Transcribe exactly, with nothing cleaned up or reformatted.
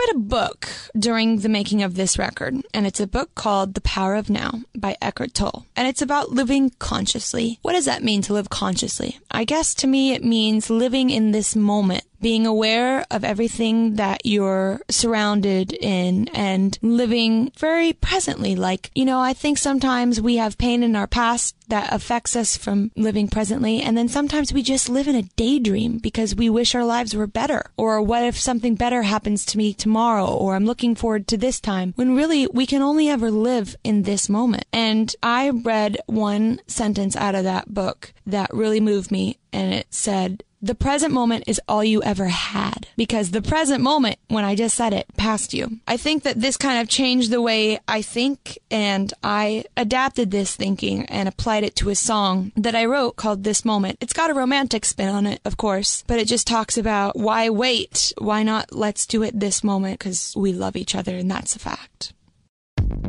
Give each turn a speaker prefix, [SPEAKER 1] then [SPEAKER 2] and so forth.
[SPEAKER 1] read a book during the making of this record, and it's a book called The Power of Now by Eckhart Tolle, and it's about living consciously. What does that mean, to live consciously? I guess to me it means living in this moment, being aware of everything that you're surrounded in and living very presently. Like, you know, I think sometimes we have pain in our past that affects us from living presently, and then sometimes we just live in a daydream because we wish our lives were better. Or what if something better happens to me tomorrow, or I'm looking forward to this time, when really we can only ever live in this moment. And I read one sentence out of that book that really moved me, and it said, the present moment is all you ever had, because the present moment, when I just said it, passed you. I think that this kind of changed the way I think, and I adapted this thinking and applied it to a song that I wrote called This Moment. It's got a romantic spin on it, of course, but it just talks about why wait? Why not let's do it this moment, because we love each other, and that's a fact.